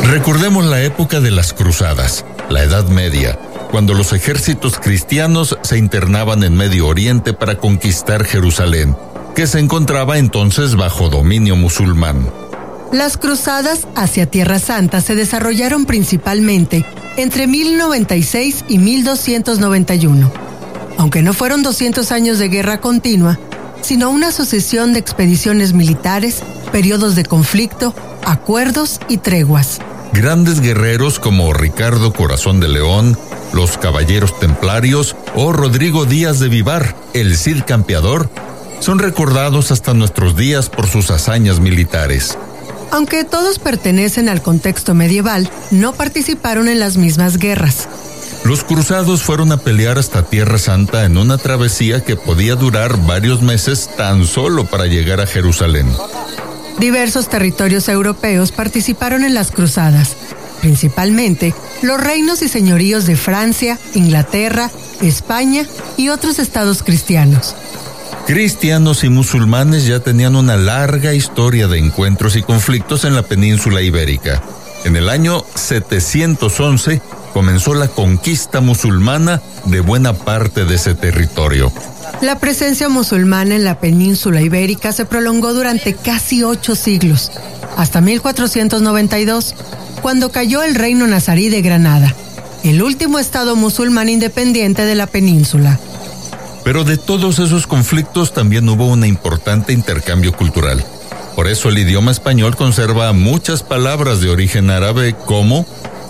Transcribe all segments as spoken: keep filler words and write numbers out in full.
Recordemos la época de las cruzadas, la Edad Media, cuando los ejércitos cristianos se internaban en Medio Oriente para conquistar Jerusalén, que se encontraba entonces bajo dominio musulmán. Las cruzadas hacia Tierra Santa se desarrollaron principalmente entre mil noventa y seis y mil doscientos noventa y uno, aunque no fueron doscientos años de guerra continua, sino una sucesión de expediciones militares, periodos de conflicto, acuerdos y treguas. Grandes guerreros como Ricardo Corazón de León, los Caballeros Templarios o Rodrigo Díaz de Vivar, el Cid Campeador, son recordados hasta nuestros días por sus hazañas militares. Aunque todos pertenecen al contexto medieval, no participaron en las mismas guerras. Los cruzados fueron a pelear hasta Tierra Santa en una travesía que podía durar varios meses tan solo para llegar a Jerusalén. Diversos territorios europeos participaron en las cruzadas, principalmente los reinos y señoríos de Francia, Inglaterra, España y otros estados cristianos. Cristianos y musulmanes ya tenían una larga historia de encuentros y conflictos en la península ibérica. En el año setecientos once comenzó la conquista musulmana de buena parte de ese territorio. La presencia musulmana en la península ibérica se prolongó durante casi ocho siglos, hasta mil cuatrocientos noventa y dos, cuando cayó el reino nazarí de Granada, el último estado musulmán independiente de la península. Pero de todos esos conflictos también hubo un importante intercambio cultural. Por eso el idioma español conserva muchas palabras de origen árabe como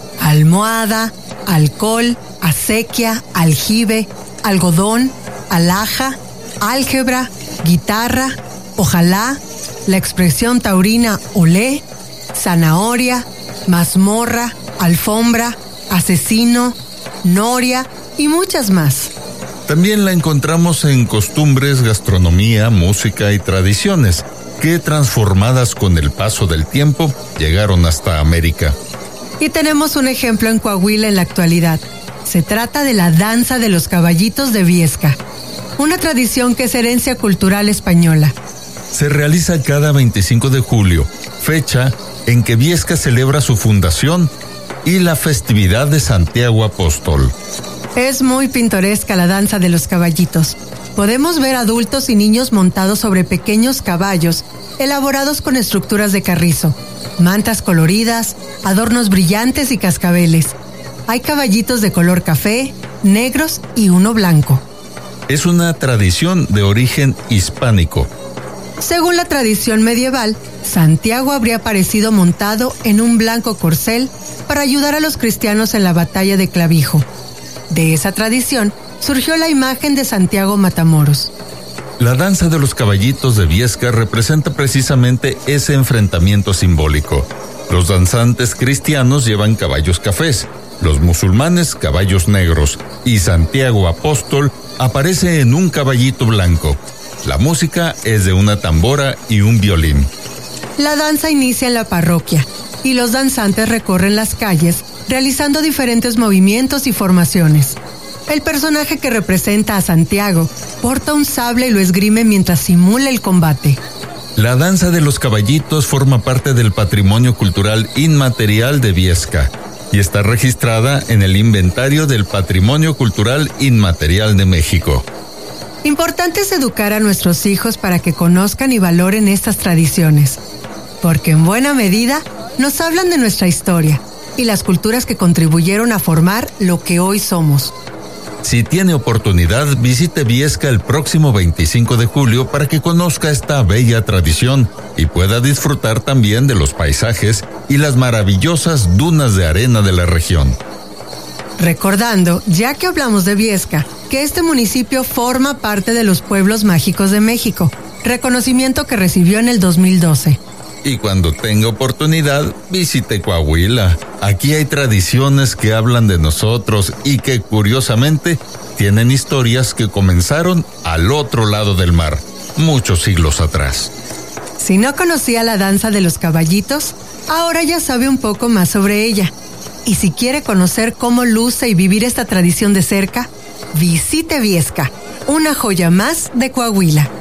almohada, alcohol, acequia, aljibe, algodón, alhaja, álgebra, guitarra, ojalá, la expresión taurina olé, zanahoria, mazmorra, alfombra, asesino, noria y muchas más. También la encontramos en costumbres, gastronomía, música y tradiciones, que transformadas con el paso del tiempo llegaron hasta América. Y tenemos un ejemplo en Coahuila en la actualidad. Se trata de la danza de los caballitos de Viesca, una tradición que es herencia cultural española. Se realiza cada veinticinco de julio, fecha en que Viesca celebra su fundación y la festividad de Santiago Apóstol. Es muy pintoresca la danza de los caballitos. Podemos ver adultos y niños montados sobre pequeños caballos, elaborados con estructuras de carrizo, mantas coloridas, adornos brillantes y cascabeles. Hay caballitos de color café, negros y uno blanco. Es una tradición de origen hispánico. Según la tradición medieval, Santiago habría aparecido montado en un blanco corcel para ayudar a los cristianos en la batalla de Clavijo. De esa tradición surgió la imagen de Santiago Matamoros. La danza de los caballitos de Viesca representa precisamente ese enfrentamiento simbólico. Los danzantes cristianos llevan caballos cafés, los musulmanes caballos negros, y Santiago Apóstol aparece en un caballito blanco. La música es de una tambora y un violín. La danza inicia en la parroquia y los danzantes recorren las calles realizando diferentes movimientos y formaciones. El personaje que representa a Santiago porta un sable y lo esgrime mientras simula el combate. La danza de los caballitos forma parte del patrimonio cultural inmaterial de Viesca y está registrada en el Inventario del Patrimonio Cultural Inmaterial de México. Importante es educar a nuestros hijos para que conozcan y valoren estas tradiciones, porque en buena medida nos hablan de nuestra historia y las culturas que contribuyeron a formar lo que hoy somos. Si tiene oportunidad, visite Viesca el próximo veinticinco de julio para que conozca esta bella tradición y pueda disfrutar también de los paisajes y las maravillosas dunas de arena de la región. Recordando, ya que hablamos de Viesca, que este municipio forma parte de los pueblos mágicos de México, reconocimiento que recibió en el dos mil doce. Y cuando tenga oportunidad, visite Coahuila. Aquí hay tradiciones que hablan de nosotros y que, curiosamente, tienen historias que comenzaron al otro lado del mar, muchos siglos atrás. Si no conocía la danza de los caballitos, ahora ya sabe un poco más sobre ella. Y si quiere conocer cómo luce y vivir esta tradición de cerca, visite Viesca, una joya más de Coahuila.